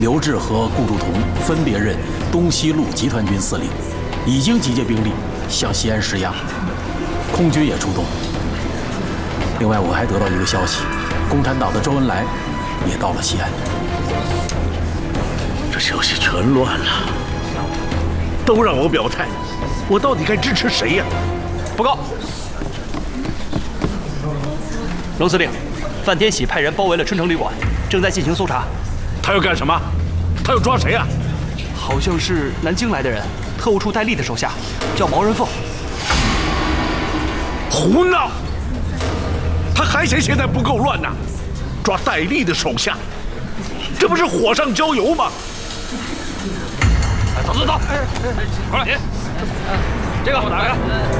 刘志和顾祝同分别任东西路集团军司令，已经集结兵力向西安施压，空军也出动。另外，我还得到一个消息，共产党的周恩来也到了西安。 这消息全乱了，都让我表态，我到底该支持谁呀？ 报告，龙司令，范天喜派人包围了春城旅馆，正在进行搜查。 他要干什么？他要抓谁啊？ 好像是南京来的人，特务处戴笠的手下，叫毛人凤。 胡闹！他还嫌现在不够乱呢，抓戴笠的手下，这不是火上浇油吗？ 走走走，快来，这个我拿开。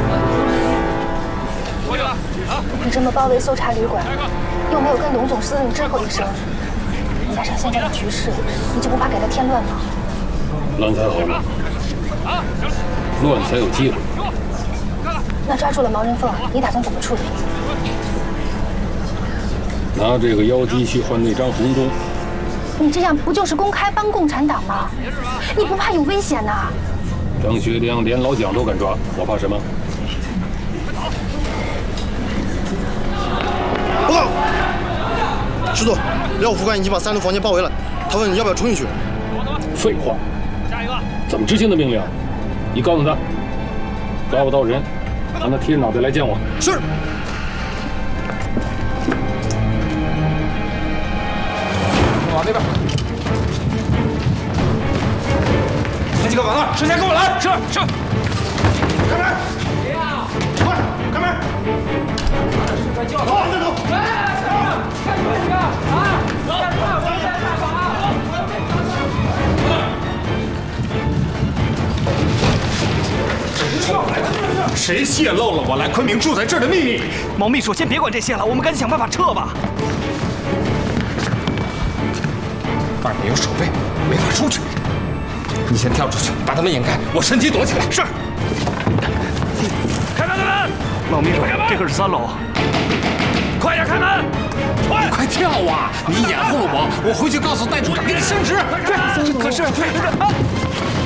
过去了啊！ 你这么包围搜查旅馆，又没有跟龙总司令知会一声，加上现在的局势，你就不怕给他添乱吗？ 乱才好乱，乱才有机会。 那抓住了毛人凤，你打算怎么处理？ 拿这个妖姬去换那张红钟。 你这样不就是公开帮共产党吗？你不怕有危险呐？ 张学良连老蒋都敢抓，我怕什么？ 报告，师座，廖副官已经把3楼房间包围了，他问你要不要冲进去。 废话，怎么执行的命令？你告诉他，抓不到人，让他提着脑袋来见我。 是。 往那边。那几个往那儿，之前跟我来。是。开门。快，开门。快叫他。走，再走。来，看你们几个啊！走，我们在办法啊！ 谁泄露了我来昆明住在这儿的秘密？ 毛秘书，先别管这些了，我们赶紧想办法撤吧。 外面有守卫，没法出去。你先跳出去，把他们掩盖，我趁机躲起来。 是。开门，开门！毛秘书，这可是3楼，快点开门！ 你快跳啊！你掩护我，我回去告诉戴处长给你升职。 可是。